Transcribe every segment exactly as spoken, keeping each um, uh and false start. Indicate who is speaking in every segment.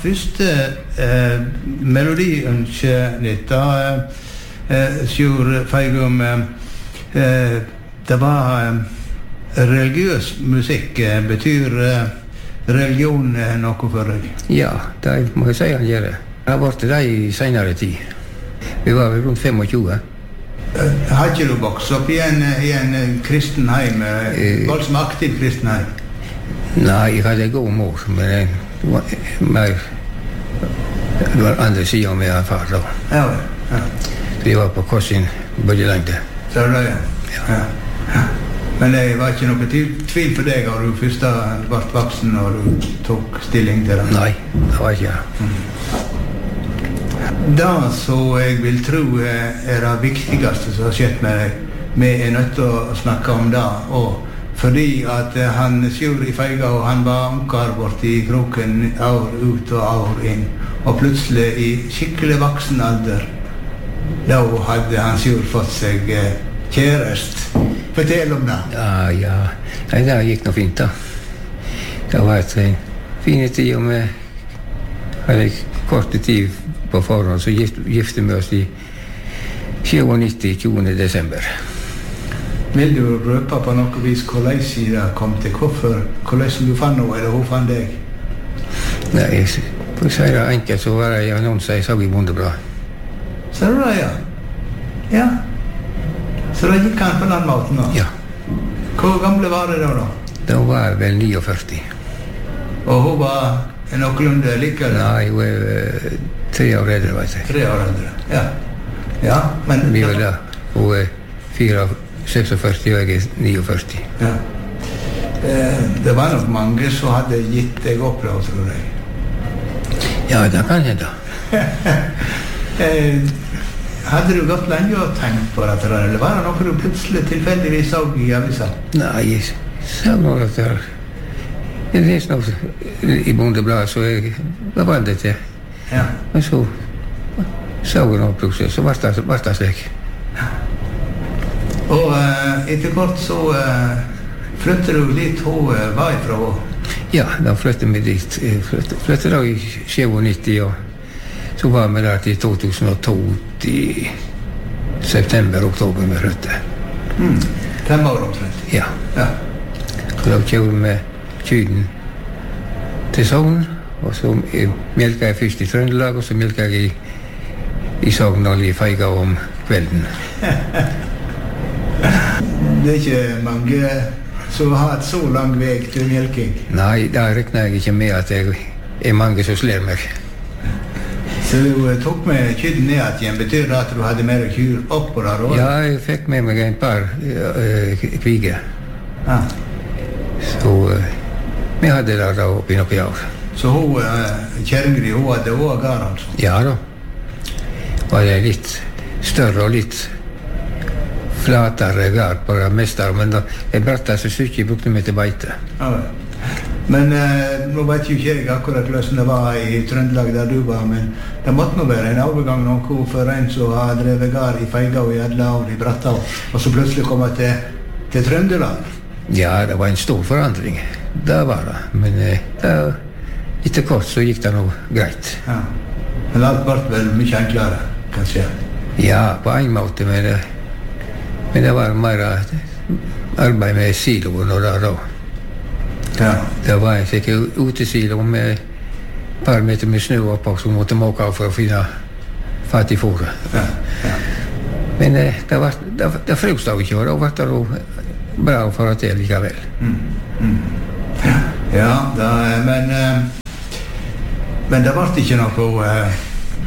Speaker 1: første eh, melodiønske litt, da eh, Sjur Feigum, eh, det var eh, religiøs musikk. Eh, betyr eh, religion eh, noe for deg?
Speaker 2: Ja, det må jeg si han gjør det. Det har vært det i senere tid. Vi var rundt tjuefem.
Speaker 1: Uh, har ikke du vokst opp i en, i en kristen heim, uh, var som aktiv kristen heim?
Speaker 2: Nei, jeg hadde en god mor, men det var mer, det var andre siden med en far da.
Speaker 1: Ja, ja.
Speaker 2: Vi var på korsin både lengde.
Speaker 1: Så det, ja.
Speaker 2: Ja.
Speaker 1: Ja. Ja. Men det var ikke noe tvil for deg, når du først ble voksen og du tok stilling til det?
Speaker 2: Nei, det var ikke.
Speaker 1: Mm. Det så jeg vil tro er det viktigste som har skjedd med deg. Vi er nødt til å snakke om det, og fordi at han Sjur i Feigao, han var ankar bort i kroken år ut og år inn, og plutselig i skikkelig voksen alder, da hadde han Sjur fått seg kjærest. Fortell om det.
Speaker 2: Ja, ja. Nei, det gikk noe fint da. Det var et fine tid, og vi hadde korte tid på forhånd, så gift, gifte vi oss i nittisju, tjuende desember.
Speaker 1: Vil du røpe på noe vis hvordan det kom til? Hvorfor? Hvordan du fant noe, eller hun fant deg?
Speaker 2: Nei, for å si det enkelt, så var jeg annonser jeg så i Bondebladet.
Speaker 1: Så det, ja. Ja. Så da gikk han på den måten da?
Speaker 2: Ja.
Speaker 1: Hvor gamle var det da da?
Speaker 2: Da var jeg vel førtini.
Speaker 1: Og hun var noenlunde like? Eller?
Speaker 2: Nei, hun er tre år eldre, vet jeg.
Speaker 1: Tre år eldre, ja. Ja, men...
Speaker 2: Vi var da. Hun er fire, seksogførti, og jeg er førtini.
Speaker 1: Ja. Eh, det var nok mange som hadde gitt deg opp da, tror jeg.
Speaker 2: Ja, det kan jeg da.
Speaker 1: eh, hadde du gått lenge og tenkt på dette, eller var det noe du plutselig tilfeldigvis så i avisa?
Speaker 2: Nei, jeg sa noe at det er... Jeg leste noe i Bondebladet, så jeg var vant til.
Speaker 1: Ja.
Speaker 2: Og så så jeg noe plutselig, så var det, var det slik.
Speaker 1: Ja. Og uh, etter kort så uh, flyttet du dit hun uh, var ifra?
Speaker 2: Ja, da flyttet vi dit. Jeg flyttet, flyttet da i nittisju, og så var vi der til to tusen og to, i september, oktober vi flyttet.
Speaker 1: Mm. Fem år omtrent?
Speaker 2: Ja.
Speaker 1: Ja.
Speaker 2: Og da kjører vi kyden til Sogn, og så melka jeg først i Trøndelag, og så melka jeg i, i Sogn og i Feigao om kvelden. Det er ikke mange som har hatt så lang vei til melking? Nei, da regner jeg ikke med at det er mange som slår meg.
Speaker 1: Så du tok med kyden ned igjen, betyr det at du hadde mer kyr opp på der også?
Speaker 2: Ja, jeg fikk med meg en par uh, kviger.
Speaker 1: Ah.
Speaker 2: Så uh, vi hadde der da oppe i noen år.
Speaker 1: Så hun, uh, kjerringri, hun hadde også gar, altså?
Speaker 2: Ja da. Var det litt større og litt flatere gar på det meste, men da jeg bratt så stykke brukte vi til beite.
Speaker 1: Ja, men uh, nå vet jo ikke jeg akkurat hvordan det var i Trøndelag der du var, men det måtte nå være en overgang noe for en som har drevet gar i Feigao i alle år i Brattau, og så plutselig komme til, til Trøndelag.
Speaker 2: Ja, det var en stor forandring. Det var det, men uh, etter kort så gikk det noe greit.
Speaker 1: Ja. Men alt ble vel mye enklere, kanskje?
Speaker 2: Ja, på en måte, men det, men det var mer arbeid med siloen og der da.
Speaker 1: Ja.
Speaker 2: Det var en sikkert utesilo med et par meter med snø oppå som måtte måke av for å finne fatt i fôret.
Speaker 1: Ja. Ja.
Speaker 2: Men det, det, var, det, det frøs da ikke, og da var det noe bra å få til likevel.
Speaker 1: Mm. Mm. Ja, da, men uh, men det ble ikke noe uh,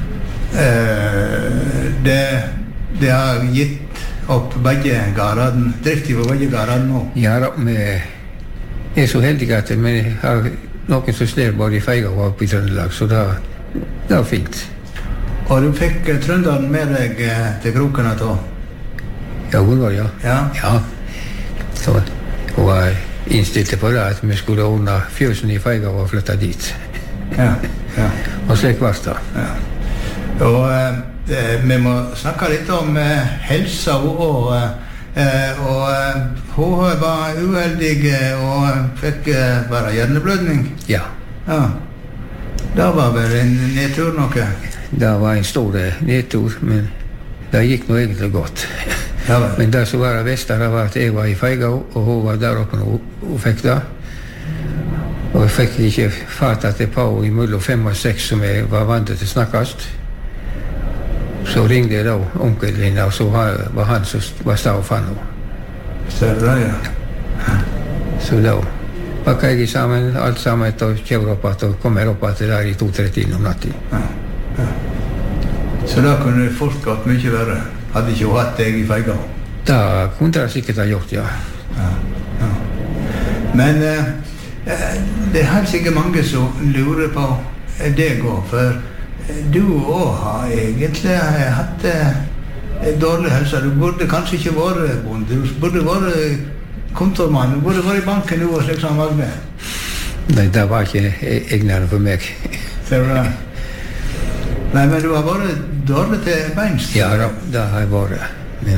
Speaker 1: uh, det, det har gitt opp begge gardene, drift i begge gardene nå.
Speaker 2: Ja da, vi er så heldige at vi har noen som slår både i Feigao og oppe i Trøndelag, så det, det var fint.
Speaker 1: Og du fikk uh, trønderen med deg uh, til kroken da?
Speaker 2: Ja, hun var, ja.
Speaker 1: Ja.
Speaker 2: Ja. Så hun var innstilt på det at vi skulle ordne fjøsen i Feigao og flytte dit.
Speaker 1: Ja, ja.
Speaker 2: Og slik var det.
Speaker 1: Ja. Og eh, vi må snakke litt om eh, helsa og, eh, og eh, hun var uheldig og fikk eh, bare hjerneblødning.
Speaker 2: Ja.
Speaker 1: Ja. Det var vel en nedtur noe?
Speaker 2: Det var en stor nedtur, men det gikk nå egentlig godt.
Speaker 1: Ja, vel.
Speaker 2: Men det som var det beste var at jeg var i Feigao, og hun var der oppe og hun fikk det. Og jeg fikk ikke fatt at det på i mellom fem og seks som jeg var vant til å snakkast. Så ringte jeg da onkelen, og så var, var han som var stav for henne.
Speaker 1: Ser du det, ja?
Speaker 2: Så da pakket jeg sammen, alt sammen, og kjører opp at og kommer opp at det der i to-tre timer om natten.
Speaker 1: Ja, ja. Så da kunne det fort gått mye verre. Hadde ikke hun hatt deg i Feigao?
Speaker 2: Da kunne det sikkert ha gjort, ja.
Speaker 1: Ja, ja. Men eh, det er helt sikkert mange som lurer på deg også, for du også har egentlig hatt eh, dårlig helse. Du burde kanskje ikke være bonde, du burde være kontormann, du burde være i banken du og slik som var med.
Speaker 2: Nei, det var ikke egnere for meg.
Speaker 1: Ser du det? Nei, men du har vært dårlig til beins.
Speaker 2: Ja, da, det har jeg vært. Men,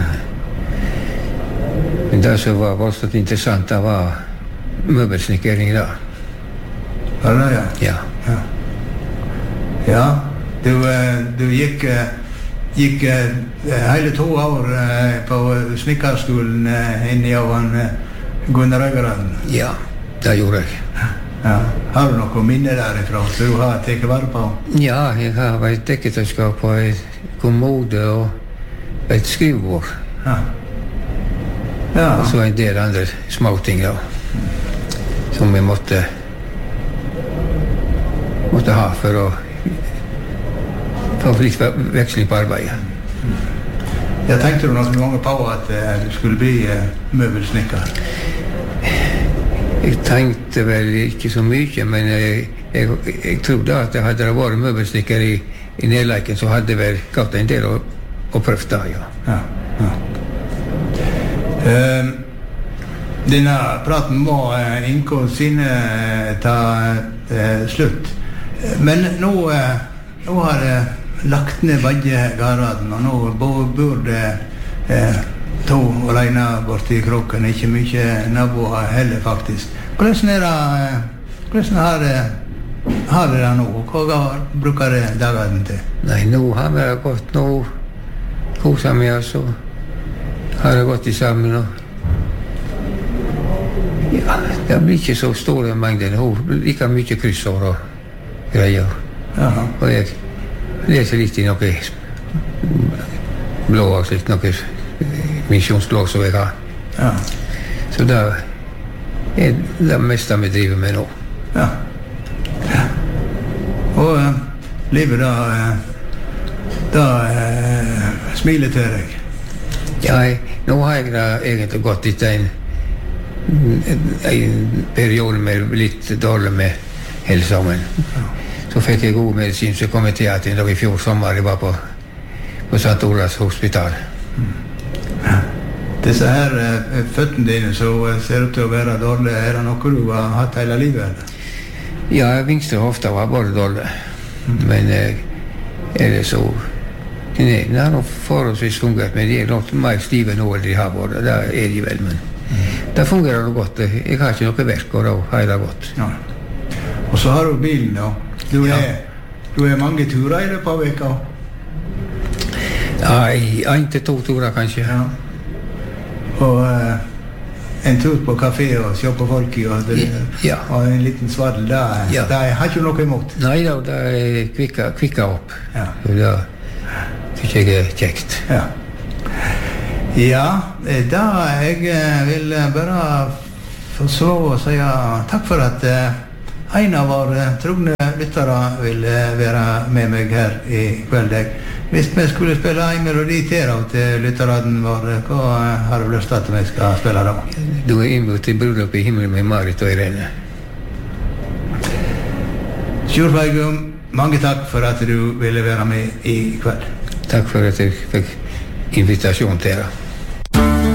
Speaker 2: men det som var voldsomt interessant, det var møbelsnikkering da.
Speaker 1: Var det, ja?
Speaker 2: Ja.
Speaker 1: Ja, ja du, du gikk, gikk hele to år på snikkerskolen inne i av Gunnar Øygarden.
Speaker 2: Ja, det gjorde jeg.
Speaker 1: Ja. Har du noe minne derifra som du har tatt vare på?
Speaker 2: Ja, jeg har et dekketelskap på et kommode og et skrivebord.
Speaker 1: Ja. Ja.
Speaker 2: Og så en del andre små ting da, som vi måtte, måtte ha for å få litt veksling på arbeidet.
Speaker 1: Jeg tenkte du noen ganger på at uh, du skulle bli uh, møbelsnikker?
Speaker 2: Jeg tenkte vel ikke så mye, men jeg, jeg, jeg trodde at det hadde vært møbelsnikker i, i Nedleiken, så hadde det vel gått en del å, å prøve da, ja.
Speaker 1: Ja, ja. Uh, denne praten må uh, Inko sine uh, ta uh, slutt. Men nå, uh, nå har jeg uh, lagt ned begge garaden, og nå bor det uh, to alene borti kroken, ikke mye naboer heller faktisk. Hvordan er det, hvordan har det, har det nå? Hva bruker det dagene til?
Speaker 2: Nei, nå har vi gått, nå koser vi oss, og har det gått i sammen, og ja, det blir ikke så store mengder, og like mye kryssår og greier.
Speaker 1: Jaha.
Speaker 2: Og jeg leser litt i noe blå og slikt, noe misjonsblå som jeg har.
Speaker 1: Ja.
Speaker 2: Så det er det meste vi driver med nå.
Speaker 1: Ja. Ja. Og uh, livet da, uh, da uh, smiler til deg.
Speaker 2: Ja, jeg, nå har jeg da egentlig gått litt en, en periode med litt dårlig med helse sammen. Ja. Så fikk jeg god medisin, så kom jeg til at i fjor sommer jeg var på, på Sankt Olavs hospital.
Speaker 1: Mm. Disse her uh, føttene dine som uh, ser ut til å være dårlige, er det noe du har hatt hele livet, eller?
Speaker 2: Ja, venstre hofta var bare dårlig. Mm. Men uh, er det så... Nei, det har nok forholdsvis fungert, men de er nok mer stive nå enn de har vært. Det er de vel, men mm. det fungerer nok godt. Jeg har ikke noe verk, og da har jeg det godt.
Speaker 1: Ja. Og så har du bilen, da. Du er, ja. Du er mange turer i det på veka?
Speaker 2: Ja, en til to turer kanskje.
Speaker 1: Ja. Og uh, en tur på kafé og se på folk i, og, det,
Speaker 2: ja.
Speaker 1: Og en liten svadel, det,
Speaker 2: ja.
Speaker 1: Det har ikke noe imot.
Speaker 2: Nei da, det er kvikka, kvikka opp.
Speaker 1: Ja.
Speaker 2: Og det synes jeg er kjekt.
Speaker 1: Ja. Ja, da jeg vil bare få slå og si takk for at uh, en av våre trogne lyttere vil være med meg her i kveld. Hvis vi skulle spille en melodi til til lytteren vår, hva har du lyst til at vi skal spille da?
Speaker 2: Du er innbud til bryllup i himmelen med Marit og Irene.
Speaker 1: Sjur Feigum, mange takk for at du ville være med i kveld.
Speaker 2: Takk for at jeg fikk invitasjon til deg.